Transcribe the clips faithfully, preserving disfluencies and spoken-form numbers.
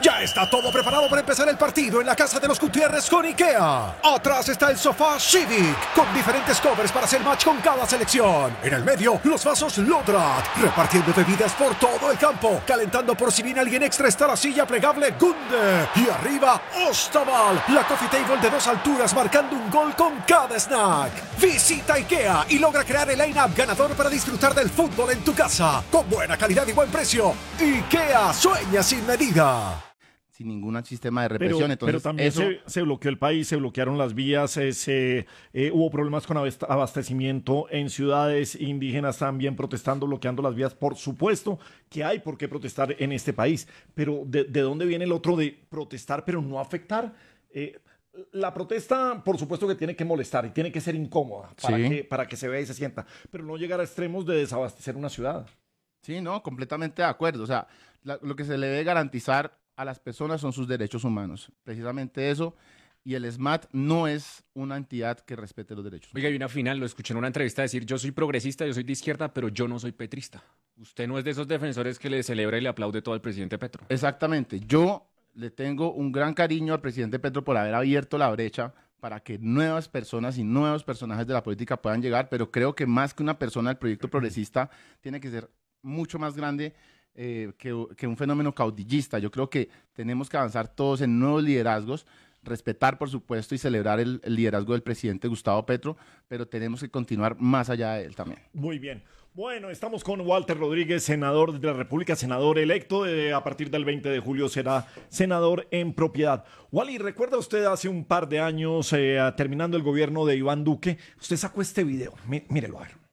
Ya está todo preparado para empezar el partido en la casa de los Gutiérrez con IKEA. Atrás está el sofá Civic, con diferentes covers para hacer match con cada selección. En el medio, los vasos Lodrat, repartiendo bebidas por todo el campo. Calentando por si viene alguien extra está la silla plegable Gunde. Y arriba, Ostaval, la coffee table de dos alturas marcando un gol con cada snack. Visita IKEA y logra crear el line-up ganador para disfrutar del fútbol en tu casa. Con buena calidad y buen precio. IKEA sueña sin medida. Sin ningún sistema de represión. Pero, Entonces, pero también eso... se, se bloqueó el país, se bloquearon las vías, eh, se, eh, hubo problemas con abastecimiento en ciudades indígenas también protestando, bloqueando las vías. Por supuesto que hay por qué protestar en este país, pero ¿de, de dónde viene el otro de protestar pero no afectar? Eh, la protesta, por supuesto que tiene que molestar y tiene que ser incómoda para, Sí. que, para que se vea y se sienta, pero no llegar a extremos de desabastecer una ciudad. Sí, no, completamente de acuerdo. O sea, la- lo que se le debe garantizar a las personas son sus derechos humanos. Precisamente eso. Y el SMAT no es una entidad que respete los derechos humanos. Oiga, hay una final, lo escuché en una entrevista decir, yo soy progresista, yo soy de izquierda, pero yo no soy petrista. Usted no es de esos defensores que le celebra y le aplaude todo al presidente Petro. Exactamente. Yo le tengo un gran cariño al presidente Petro por haber abierto la brecha para que nuevas personas y nuevos personajes de la política puedan llegar, pero creo que más que una persona, el proyecto progresista tiene que ser mucho más grande eh, que, que un fenómeno caudillista. Yo creo que tenemos que avanzar todos en nuevos liderazgos, respetar, por supuesto, y celebrar el, el liderazgo del presidente Gustavo Petro, pero tenemos que continuar más allá de él también. Muy bien. Bueno, estamos con Walter Rodríguez, senador de la República, senador electo. Eh, a partir del veinte de julio será senador en propiedad. Wally, ¿recuerda usted hace un par de años, eh, terminando el gobierno de Iván Duque, usted sacó este video? Mí- mírelo a ver.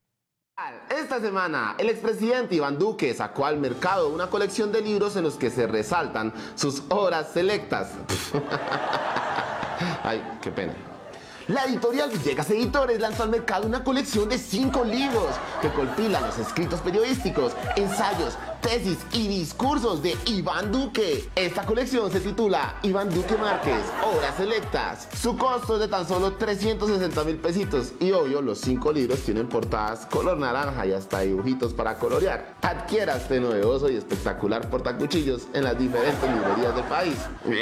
Esta semana, el expresidente Iván Duque sacó al mercado una colección de libros en los que se resaltan sus obras selectas. Ay, qué pena. La editorial Villegas Editores lanzó al mercado una colección de cinco libros que compilan los escritos periodísticos, ensayos, tesis y discursos de Iván Duque. Esta colección se titula Iván Duque Márquez, Obras Selectas. Su costo es de tan solo trescientos sesenta mil pesitos y obvio los cinco libros tienen portadas color naranja y hasta dibujitos para colorear. Adquiera este novedoso y espectacular portacuchillos en las diferentes librerías del país.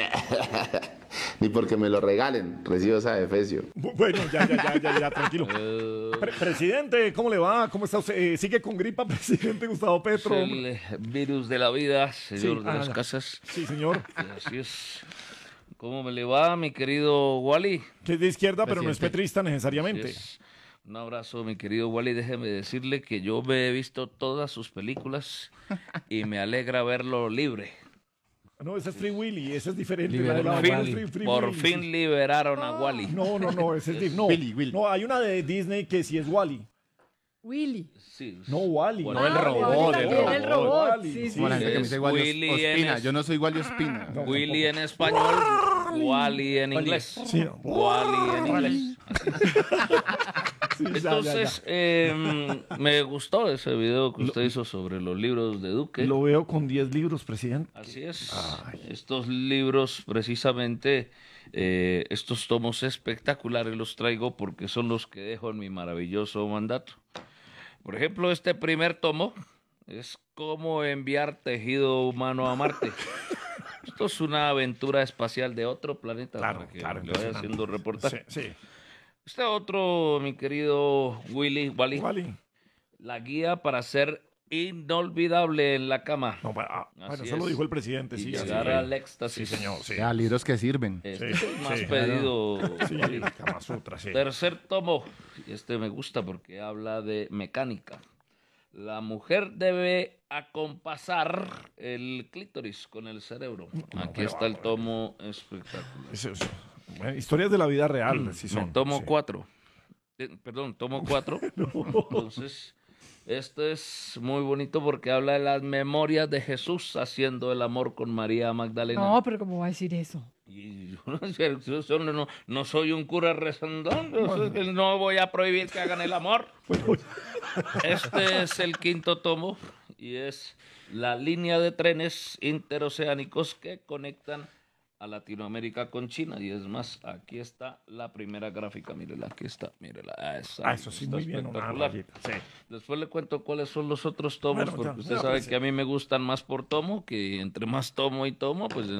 Ni porque me lo regalen, recibo esa defecio. Bu- Bueno, ya, ya, ya, ya, ya, tranquilo. Pre- presidente, ¿cómo le va? ¿Cómo está usted? Eh, ¿Sigue con gripa, presidente Gustavo Petro? El eh, virus de la vida, señor Sí, de ah, las ya. casas. Sí, señor. Así es. ¿Cómo me le va, mi querido Wally? Que es de izquierda, pero no es Presidente. petrista Así necesariamente. es. Un abrazo, mi querido Wally. Déjeme decirle que yo me he visto todas sus películas y me alegra verlo libre. No, ese es Free Willy, ese es diferente. Liberaron La a de la- Wally. Free- Free Por Willy, fin sí. liberaron a Wally. No, no, no, ese es, di- no. Willy, Willy. No, hay una de Disney que sí es Wally. Willy. Sí, No, Wally. No, el Ah, robot, Wally el también, robot. el robot. Wally, Sí, sí. sí. Como la gente que me Es dice Wally Willy en Ospina. es- Yo no soy Wally Ospina. No, Willy en español, Wally en inglés. Sí. Wally en inglés. Sí, ya, ya, ya. Entonces, eh, me gustó ese video que usted hizo sobre los libros de Duque. Lo veo con diez libros, presidente. Así es. Estos libros, precisamente, eh, estos tomos espectaculares los traigo porque son los que dejo en mi maravilloso mandato. Por ejemplo, este primer tomo es Cómo enviar tejido humano a Marte. Esto es una aventura espacial de otro planeta. Claro, para que claro, le vaya impresionante. haciendo reportaje. Sí, sí. Este otro, mi querido Willy, Wally, Wally. la guía para ser inolvidable en la cama. No, pa- ah, bueno, Así eso lo es. dijo el presidente, Y sí. llegar sí. al éxtasis. Sí, señor, sí. Ya, libros que sirven. Este Sí, es el más sí, pedido. Sí, Wally. Kama Sutra, sí. Tercer tomo. Y este me gusta porque habla de mecánica. La mujer debe acompasar el clítoris con el cerebro. No, Aquí pero está el bárbaro. tomo espectacular. Eso, eso. Bueno, historias de la vida real, sí son. Me tomo sí. cuatro. Eh, perdón, tomo cuatro. Entonces, este es muy bonito porque habla de las memorias de Jesús haciendo el amor con María Magdalena. No, pero ¿cómo va a decir eso? Y yo no, sé, yo so- no, no soy un cura rezandón, yo soy- no voy a prohibir que hagan el amor. Este es el quinto tomo y es la línea de trenes interoceánicos que conectan a Latinoamérica con China. Y es más, aquí está la primera gráfica, mírela, aquí está, mírela. Ah, esa, Ah, eso sí, está muy bien, una espectacular. rayita, sí. Después le cuento cuáles son los otros tomos, Bueno, porque ya, usted ya, sabe pues, que a mí me gustan más por tomo, que entre más tomo y tomo, pues